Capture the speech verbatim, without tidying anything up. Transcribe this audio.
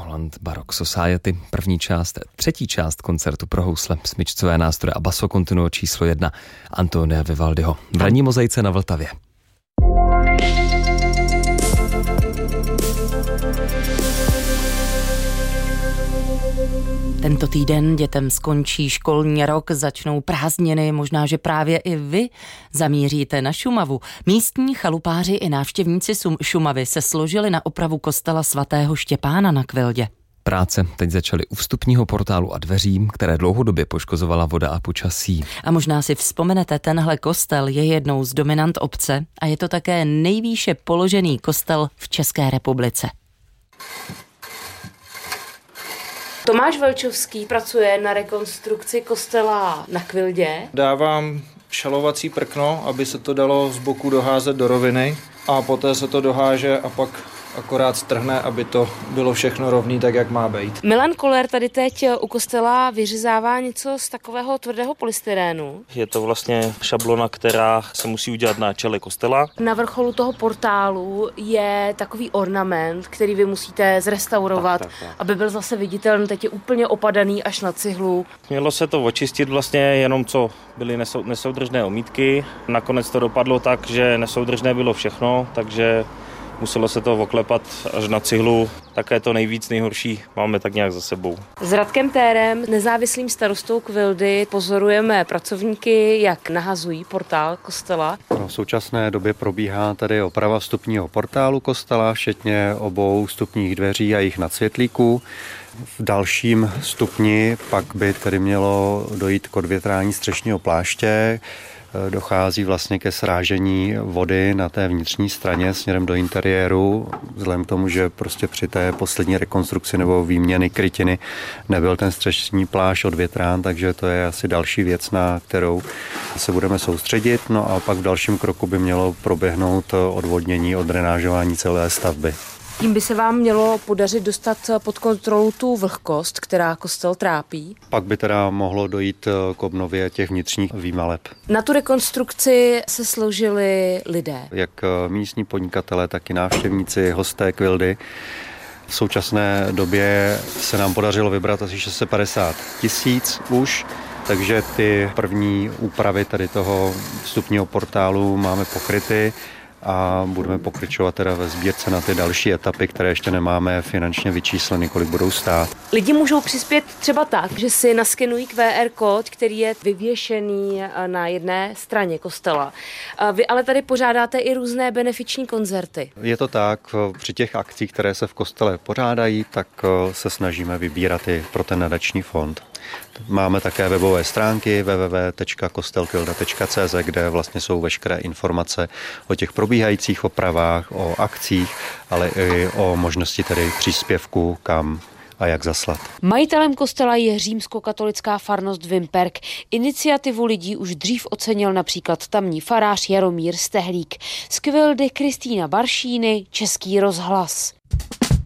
Holland Baroque Society, první část, třetí část koncertu pro housle, smyčcové nástroje a basso continuo číslo jedna Antonia Vivaldiho v ranní mozaice na Vltavě. Tento týden dětem skončí školní rok, začnou prázdniny, možná, že právě i vy zamíříte na Šumavu. Místní chalupáři i návštěvníci Šumavy se složili na opravu kostela svatého Štěpána na Kvildě. Práce teď začaly u vstupního portálu a dveří, které dlouhodobě poškozovala voda a počasí. A možná si vzpomenete, tenhle kostel je jednou z dominant obce a je to také nejvýše položený kostel v České republice. Tomáš Velčovský pracuje na rekonstrukci kostela na Kvildě. Dávám šalovací prkno, aby se to dalo z boku doházet do roviny a poté se to doháže a pak akorát strhne, aby to bylo všechno rovný, tak jak má být. Milan Koller tady teď u kostela vyřezává něco z takového tvrdého polystyrénu. Je to vlastně šablona, která se musí udělat na čele kostela. Na vrcholu toho portálu je takový ornament, který vy musíte zrestaurovat, tak, tak, tak. aby byl zase viditelný. Teď je úplně opadaný až na cihlu. Mělo se to očistit vlastně jenom, co byly nesou, nesoudržné omítky. Nakonec to dopadlo tak, že nesoudržné bylo všechno, takže muselo se to oklepat až na cihlu, také to nejvíc nejhorší máme tak nějak za sebou. S Radkem Térem, nezávislým starostou Kvildy, pozorujeme pracovníky, jak nahazují portál kostela. V současné době probíhá tady oprava vstupního portálu kostela, včetně obou vstupních dveří a jejich nadsvětlíků. V dalším stupni pak by tedy mělo dojít k odvětrání střešního pláště. Dochází vlastně ke srážení vody na té vnitřní straně směrem do interiéru, vzhledem k tomu, že prostě při té poslední rekonstrukci nebo výměny krytiny nebyl ten střešní plášť odvětrán, takže to je asi další věc, na kterou se budeme soustředit. No a pak v dalším kroku by mělo proběhnout odvodnění, odrenážování celé stavby. Tím by se vám mělo podařit dostat pod kontrolu tu vlhkost, která kostel trápí. Pak by teda mohlo dojít k obnově těch vnitřních výmaleb. Na tu rekonstrukci se složili lidé. Jak místní podnikatelé, tak i návštěvníci, hosté Kvildy. V současné době se nám podařilo vybrat asi šest set padesát tisíc už, takže ty první úpravy tady toho vstupního portálu máme pokryty. A budeme pokračovat teda ve sbírce na ty další etapy, které ještě nemáme finančně vyčísleny, kolik budou stát. Lidi můžou přispět třeba tak, že si naskenují Q R kód, který je vyvěšený na jedné straně kostela. Vy ale tady pořádáte i různé benefiční koncerty. Je to tak, při těch akcích, které se v kostele pořádají, tak se snažíme vybírat i pro ten nadační fond. Máme také webové stránky w w w tečka kostelkvilda tečka c z, kde vlastně jsou veškeré informace o těch probíhajících opravách, o akcích, ale i o možnosti tedy příspěvku, kam a jak zaslat. Majitelem kostela je římskokatolická farnost Vimperk. Iniciativu lidí už dřív ocenil například tamní farář Jaromír Stehlík. Z Kvildy Kristýna Baršíny, Český rozhlas.